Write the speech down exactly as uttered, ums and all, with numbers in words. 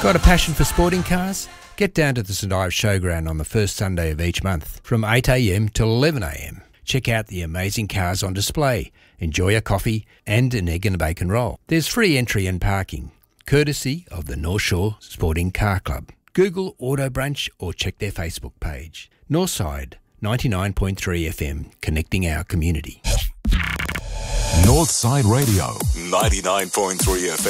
Got a passion for sporting cars? Get down to the St Ives Showground on the first Sunday of each month from eight a m till eleven a m. Check out the amazing cars on display, enjoy a coffee and an egg and bacon roll. There's free entry and parking, courtesy of the North Shore Sporting Car Club. Google Auto Brunch or check their Facebook page. Northside ninety-nine point three F M, connecting our community. Northside Radio, ninety-nine point three F M.